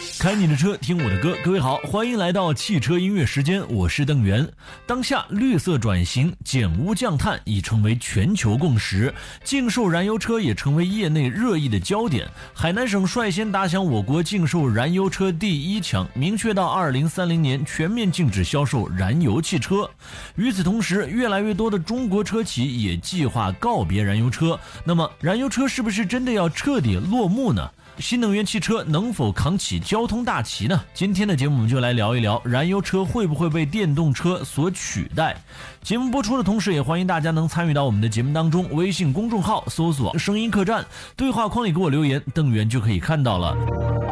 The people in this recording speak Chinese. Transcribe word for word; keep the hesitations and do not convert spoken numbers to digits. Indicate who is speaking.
Speaker 1: 开你的车，听我的歌。各位好，欢迎来到汽车音乐时间，我是邓源。当下绿色转型、减污降碳已成为全球共识，禁售燃油车也成为业内热议的焦点。海南省率先打响我国禁售燃油车第一枪，明确到二零三零年全面禁止销售燃油汽车。与此同时，越来越多的中国车企也计划告别燃油车。那么，燃油车是不是真的要彻底落幕呢？新能源汽车能否扛起交通大旗呢？今天的节目我们就来聊一聊燃油车会不会被电动车所取代。节目播出的同时，也欢迎大家能参与到我们的节目当中，微信公众号搜索声音客栈，对话框里给我留言，邓源就可以看到了。